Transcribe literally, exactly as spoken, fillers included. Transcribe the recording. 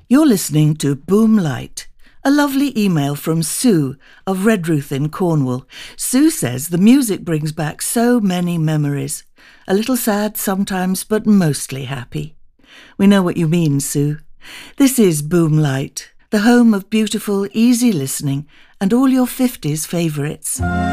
You're listening to Boom Light, a lovely email from Sue of Redruth in Cornwall. Sue says the music brings back so many memories. A little sad sometimes, but mostly happy. We know what you mean, Sue. This is Boom Light, the home of beautiful, easy listening and all your fifties favourites.